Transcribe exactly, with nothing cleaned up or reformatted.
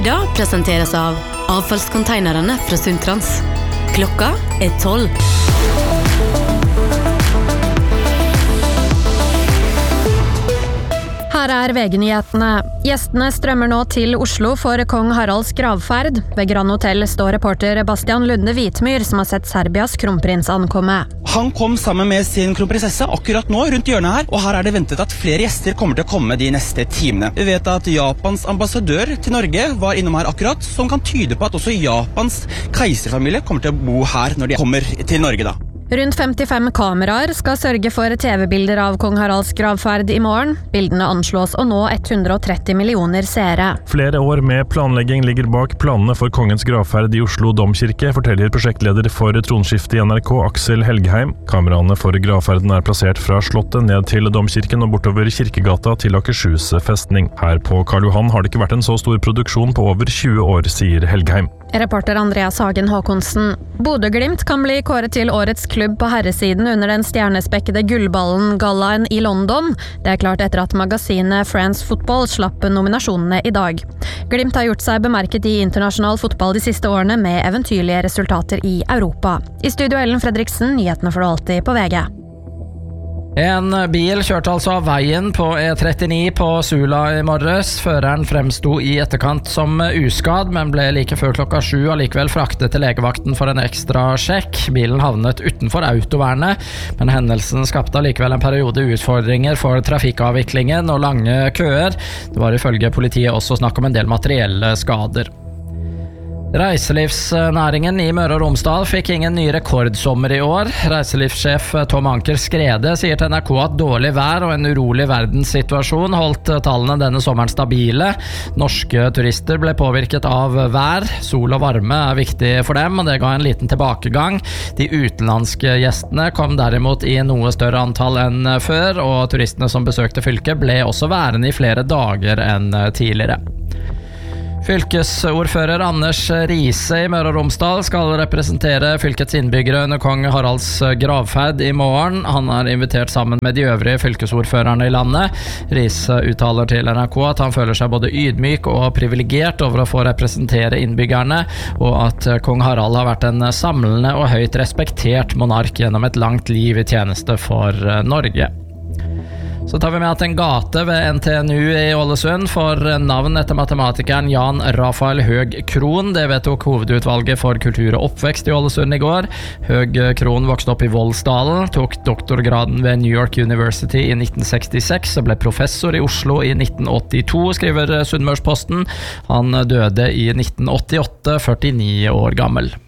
Idag presenteras av avfallscontainerene fra Sundtrans. Klokka er tolv. Her er V G-nyhetene. Gjestene strømmer nå til Oslo for kong Haralds gravferd. Ved Grand Hotel står reporter Bastian Lunde Vitmyr, som har sett Serbias kronprins ankomme. Han kom sammen med sin kronprinsesse akkurat nå rundt hjørnet her, og her er det ventet at flere gjester kommer til å komme de neste timene. Vi vet at Japans ambassadør til Norge var innom her akkurat, som kan tyde på at også Japans keiserfamilie kommer til å bo her når de kommer til Norge da. Rundt femtifem kameraer skal sørge for T V-bilder av kong Haralds gravferd i morgen. Bildene anslås å nå hundre og tretti millioner seere. Flere år med planlegging ligger bak planene for kongens gravferd i Oslo domkirke, forteller prosjektleder for tronskiftet i N R K, Aksel Helgheim. Kameraene for gravferden er plassert fra slottet ned til domkirken og bortover Kirkegata til Akershus festning. Her på Karl Johan har det ikke vært en så stor produksjon på over tjue år, sier Helgheim. Reporter Andreas Hagen Håkonsen. Bodø-Glimt kan bli kåret til årets klubb på herresiden under den stjernespekkede gullballen-gallaen i London. Det er klart etter at magasinet France Football slapp nominasjonene i dag. Glimt har gjort seg bemerket i internasjonal fotball de siste årene med eventyrlige resultater i Europa. I studio Ellen Fredriksen, nyhetene får du alltid på V G. En bil kjørte altså av veien på E trettini på Sula i morges. Føreren fremsto i etterkant som uskadd, men ble like før klokka sju og likevel fraktet til legevakten for en ekstra sjekk. Bilen havnet utenfor autovernet, men hendelsen skapte likevel en periode utfordringer for trafikkavviklingen og lange køer. Det var ifølge politiet også snakk om en del materielle skader. Reiselivsnæringen i Møre og Romsdal fikk ingen ny rekordsommer i år. Reiselivssjef Tom Anker Skrede sier til N R K at dårlig vær og en urolig verdenssituasjon holdt tallene denne sommeren stabile. Norske turister ble påvirket av vær. Sol og varme er viktig for dem, og det ga en liten tilbakegang. De utenlandske gjestene kom derimot i noe større antall enn før, og turistene som besøkte fylket ble også værende i flere dager enn tidligere. Fylkesordfører Anders Riise i Møre og Romsdal skal representere fylkets innbyggere under kong Haralds gravferd i morgen. Han er invitert sammen med de øvrige fylkesordførerne i landet. Riise uttaler til N R K at han føler seg både ydmyk og privilegert over å få representere innbyggerne, og at kong Harald har vært en samlende og høyt respektert monark gjennom et langt liv i tjeneste for Norge. Så tar vi med at en gate ved N T N U i Ålesund får navn etter matematikeren Jan Rafael Høeg Krohn. Det vedtok hovedutvalget for kultur og oppvekst i Ålesund i går. Høeg Krohn vokste opp i Voldsdalen, tok doktorgraden ved New York University i nitten sekstiseks og ble professor i Oslo i nitten åttito, skriver Sunnmørsposten. Han døde i nitten åttiåtte, førtini år gammel.